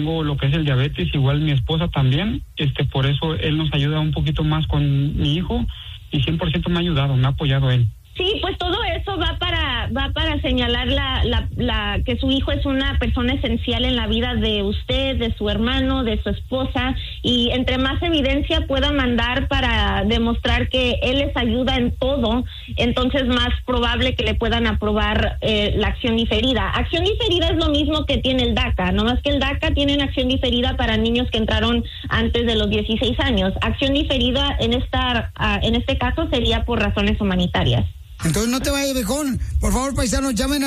tengo lo que es el diabetes, igual mi esposa también, por eso él nos ayuda un poquito más con mi hijo y 100% me ha ayudado, me ha apoyado él. Sí, pues todo eso va para señalar que su hijo es una persona esencial en la vida de usted, de su hermano, de su esposa, y entre más evidencia pueda mandar para demostrar que él les ayuda en todo, entonces más probable que le puedan aprobar la acción diferida. Acción diferida es lo mismo que tiene el DACA, nomás que el DACA tiene una acción diferida para niños que entraron antes de los 16 años. Acción diferida en este caso sería por razones humanitarias. Entonces no te vayas, viejón. Por favor, paisanos, llamen al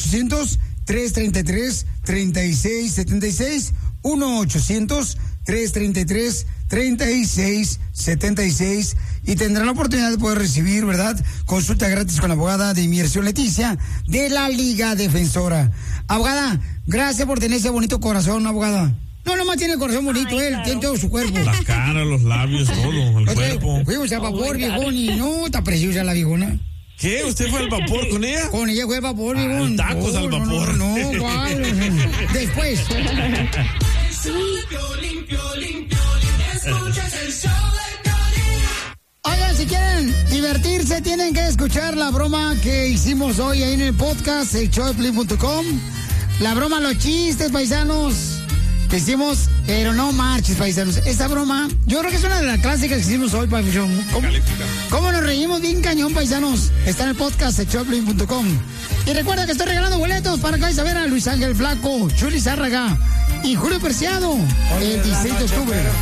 1-800-333-3676. 1-800-333-3676. Y tendrán la oportunidad de poder recibir, ¿verdad?, consulta gratis con la abogada de inmigración Leticia de la Liga Defensora. Abogada, gracias por tener ese bonito corazón, abogada. No, nomás tiene el corazón bonito. Ay, él claro. Tiene todo su cuerpo. La cara, los labios, todo, el cuerpo. Fuimos a vapor, viejón, y no, está preciosa la viejona. ¿Qué? ¿Usted fue al vapor con ella? Con ella fue al vapor, viejón. Tacos al vapor. No, ¿cuál? Después. Oigan, si quieren divertirse, tienen que escuchar la broma que hicimos hoy ahí en el podcast, elshowdepiolín.com. La broma, los chistes, paisanos. Que hicimos, pero no marches, paisanos. Esta broma, yo creo que es una de las clásicas que hicimos hoy, paisanos. ¿Cómo nos reímos bien cañón, paisanos? Está en el podcast, elshowdepiolín.com. Y recuerda que estoy regalando boletos para que vayas a ver a Luis Ángel Flaco, Chuli Zárraga y Julio Preciado el 16 de octubre.